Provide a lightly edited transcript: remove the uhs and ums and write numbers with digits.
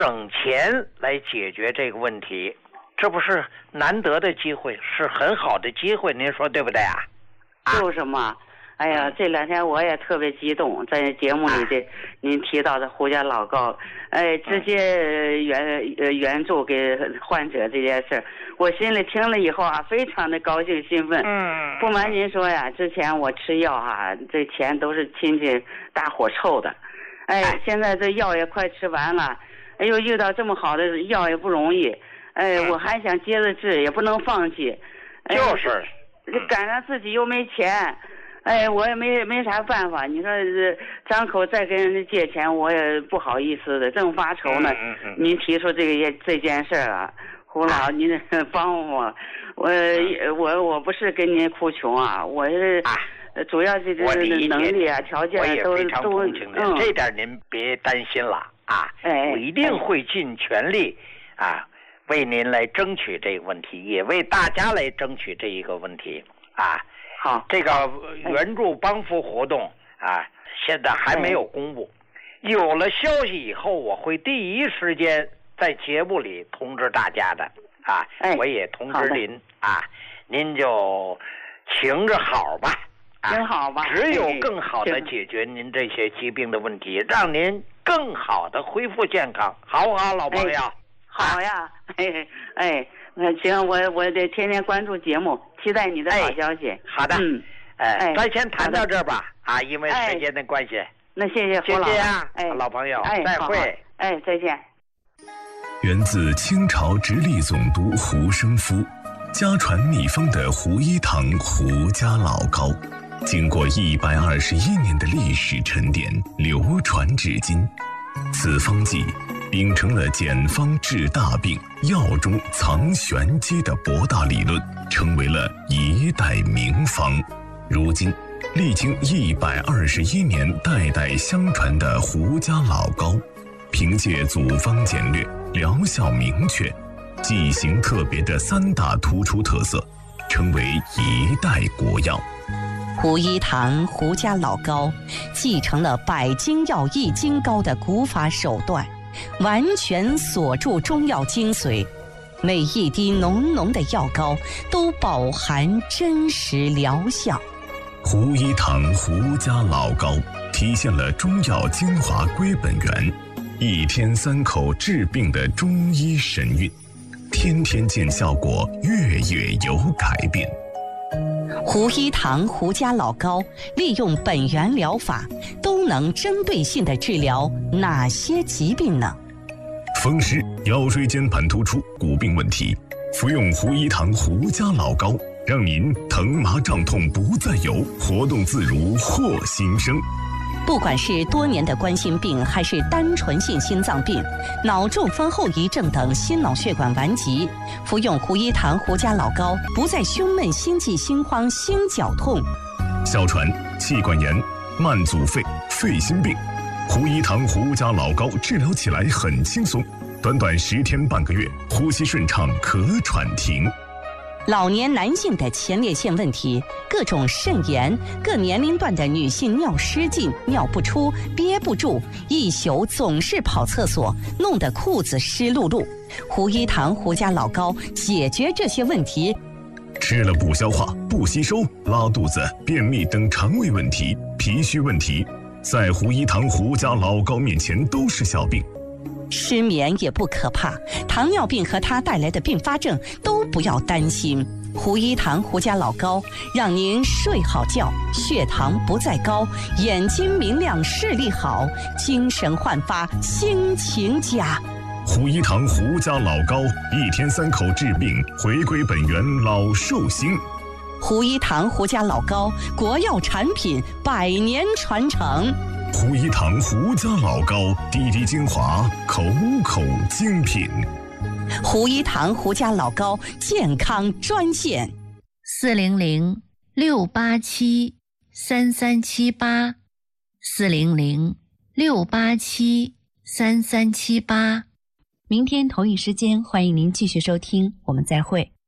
省钱来解决这个问题，这不是难得的机会，是很好的机会，您说对不对啊？ 就是嘛。哎呀，这2天我也特别激动，在节目里的您提到的胡家老高，直接援助给患者这件事，我心里听了以后啊，非常的高兴兴奋。不瞒您说呀，之前我吃药啊，这钱都是亲戚大伙凑的，现在这药也快吃完了，又遇到这么好的药也不容易，我还想接着治，也不能放弃。 就是赶上自己又没钱。我也没啥办法。你说张口再跟人家借钱，我也不好意思的，正发愁呢。您提出这件事啊，胡老，您帮我，我不是跟您哭穷啊，我是主要这能力啊、条件都我也非常同情您，这点您别担心了啊。我一定会尽全力啊，为您来争取这个问题，也为大家来争取这一个问题啊。 好， 这个援助帮扶活动啊，现在还没有公布。有了消息以后，我会第一时间在节目里通知大家的啊。我也通知您啊，您就请着好吧， 挺好吧。 只有更好的解决您这些疾病的问题，让您更好的恢复健康，好不好，老朋友？ 好呀，行，我得天天关注节目，期待你的好消息。 好的，咱先谈到这儿吧，因为时间的关系。 那谢谢胡老， 谢谢啊，老朋友，再会。 再见。 源自清朝直隶总督胡生夫，家传秘方的胡一堂胡家老膏，经过121年的历史沉淀，流传至今。此方剂秉承了简方治大病、药中藏玄机的博大理论，成为了一代名方。如今历经121年代代相传的胡家老膏，凭借组方简略、疗效明确、剂型特别的3大突出特色，成为一代国药。 胡一堂胡家老膏继承了百金药益精膏的古法手段，完全锁住中药精髓，每一滴浓浓的药膏都饱含真实疗效。 胡一堂胡家老膏体现了中药精华归本源，1天3口治病的中医神韵，天天见效果，月月有改变。 胡一堂胡家老膏利用本源疗法，都能针对性地治疗哪些疾病呢？ 风湿、腰椎间盘突出、骨病问题，服用胡一堂胡家老膏，让您疼麻胀痛不再有，活动自如获新生。 不管是多年的冠心病，还是单纯性心脏病、脑中风后遗症等心脑血管顽疾，服用胡一堂胡家老膏，不再胸闷、心悸、心慌、心绞痛。 哮喘、气管炎、慢阻肺、肺心病，胡一堂胡家老膏治疗起来很轻松，短短10天半个月，呼吸顺畅，咳喘停。 老年男性的前列腺问题，各种肾炎，各年龄段的女性尿失禁、尿不出、憋不住，一宿总是跑厕所，弄得裤子湿漉漉。胡一堂胡家老膏解决这些问题。 吃了不消化、不吸收、拉肚子、便秘等肠胃问题、脾虚问题，在胡一堂胡家老膏面前都是小病。 失眠也不可怕，糖尿病和它带来的并发症都不要担心。胡一堂胡家老膏让您睡好觉，血糖不再高，眼睛明亮，视力好，精神焕发，心情佳。 胡一堂胡家老膏，1天3口治病，回归本源，老寿星。 胡一堂胡家老膏，国药产品，100年传承。 胡一堂胡家老膏，滴滴精华，口口精品。 胡一堂胡家老膏健康专线 400-687-3378，400-687-3378。明天同一时间，欢迎您继续收听，我们再会。